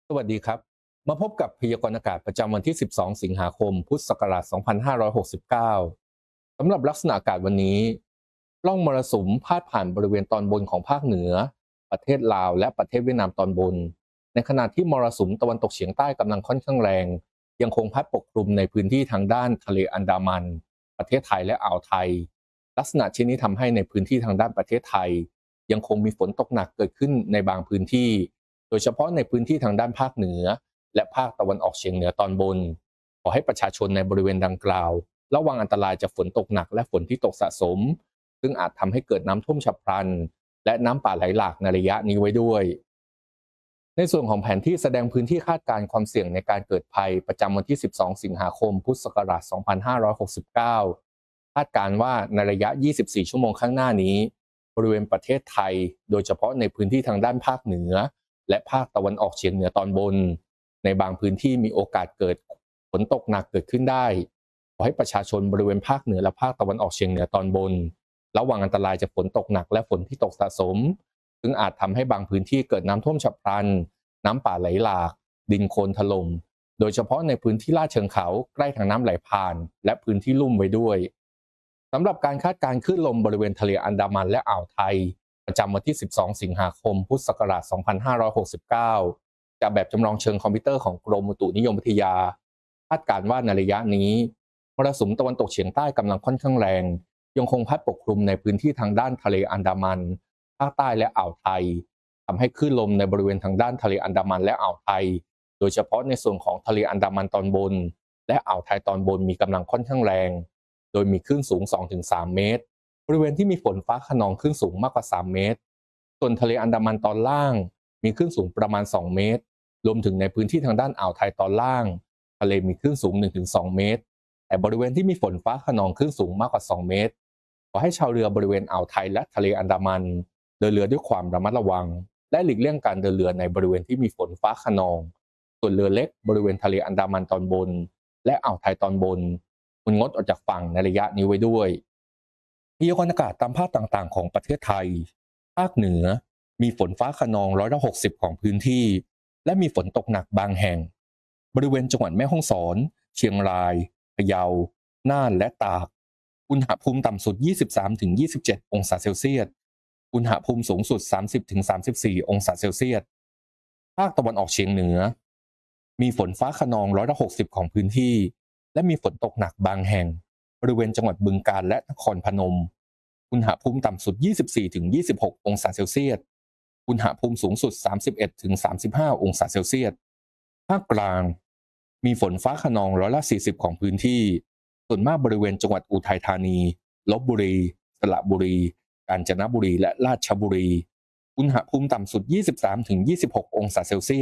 สวัสดีครับมาพบกับพยากรณ์อากาศประจำวันที่ 12 สิงหาคม พุทธศักราช 2569 สำหรับลักษณะอากาศวันนี้ร่องมรสุมพาดผ่านบริเวณตอนบนของภาคเหนือประเทศลาวและประเทศเวียดนามตอนบนในขณะที่มรสุมตะวันตกเฉียงใต้กำลังค่อนข้างแรงยังคงพัดปกคลุมในพื้นที่ทางด้านทะเลอันดามันประเทศไทยและอ่าวไทยลักษณะเช่นนี้ทำให้ในพื้นที่ทางด้านประเทศไทยยังคงมีฝนตกหนักเกิดขึ้นในบางพื้นที่ โดยเฉพาะในพื้นที่ทางด้านภาคเหนือและภาคตะวันออกเฉียงเหนือตอนบนขอให้ประชาชนในบริเวณดังกล่าวระวังอันตรายจากฝนตกหนักและฝนที่ตกสะสมซึ่งอาจทำให้เกิดน้ำท่วมฉับพลันและน้ำป่าไหลหลากในระยะนี้ไว้ด้วยในส่วนของแผนที่แสดงพื้นที่คาดการณ์ความเสี่ยงในการเกิดภัยประจำวันที่ 12 สิงหาคม พุทธศักราช 2569 คาดการณ์ว่าในระยะ 24 ชั่วโมงข้างหน้านี้บริเวณประเทศไทยโดยเฉพาะในพื้นที่ทางด้านภาคเหนือและภาคตะวันออกเฉียงเหนือตอนบนในบางพื้นที่มีโอกาสเกิดฝนตกหนักเกิดขึ้นได้ขอให้ประชาชนบริเวณภาคเหนือและภาคตะวันออกเฉียงเหนือตอนบนระวังอันตรายจากฝนตกหนักและฝนที่ตกสะสมซึ่งอาจทำให้บางพื้นที่เกิดน้ำท่วมฉับพลันน้ำป่าไหลหลากดินโคลนถล่มโดยเฉพาะในพื้นที่ลาดเชิงเขาใกล้ทางน้ำไหลผ่านและพื้นที่ลุ่มไว้ด้วยสำหรับการคาดการณ์คลื่นลมบริเวณทะเลอันดามันและอ่าวไทยประจำวันที่ 12 สิงหาคม พุทธศักราช 2569 จากแบบจำลองเชิงคอมพิวเตอร์ของกรมอุตุนิยมวิทยาคาดการณ์ว่าในระยะนี้มรสุมตะวันตกเฉียงใต้กำลังค่อนข้างแรงยังคงพัดปกคลุมในพื้นที่ทางด้านทะเลอันดามันภาคใต้และอ่าวไทยทำให้คลื่นลมในบริเวณทางด้านทะเลอันดามันและอ่าวไทยโดยเฉพาะในส่วนของทะเลอันดามันตอนบนและอ่าวไทยตอนบนมีกำลังค่อนข้างแรงโดยมีคลื่นสูง 2-3 เมตรบริเวณที่มีฝนฟ้าคะนองคลื่นสูงมากกว่า 3 เมตรส่วนทะเลอันดามันตอนล่างมีคลื่นสูงประมาณ 2 เมตรรวมถึงในพื้นที่ทางด้านอ่าวไทยตอนล่างทะเลมีคลื่นสูง 1-2 เมตรแต่บริเวณที่มีฝนฟ้าคะนองคลื่นสูงมากกว่า 2 เมตรขอให้ชาวเรือบริเวณอ่าวไทยและทะเลอันดามันเดินเรือด้วยความระมัดระวังและหลีกเลี่ยงการเดินเรือในบริเวณที่มีฝนฟ้าคะนองส่วนเรือเล็กบริเวณทะเลอันดามันตอนบนและอ่าวไทยตอนบนควรงดออกจากฝั่งในระยะนี้ไว้ด้วยพยากรณ์อากาศตามภาคต่างๆของประเทศไทยภาคเหนือมีฝนฟ้าคะนอง60%ของพื้นที่และมีฝนตกหนักบางแห่งบริเวณจังหวัดแม่ฮ่องสอนเชียงรายพะเยาน่านและตากอุณหภูมิต่ำสุด 23-27 องศาเซลเซียสอุณหภูมิสูงสุด 30-34 องศาเซลเซียสภาคตะวันออกเฉียงเหนือมีฝนฟ้าคะนอง60%ของพื้นที่และมีฝนตกหนักบางแห่งบริเวณจังหวัดบึงกาฬและนครพนมอุณหภูมิต่ำสุด 24-26 องศาเซลเซียสอุณหภูมิสูงสุด 31-35 องศาเซลเซียสภาคกลางมีฝนฟ้าคะนอง40%ของพื้นที่ส่วนมากบริเวณจังหวัดอุทัยธานีลพบุรีสระบุรีกาญจนบุรีและราชบุรีอุณหภูมิต่ำสุด 23-26 องศาเซลเซียส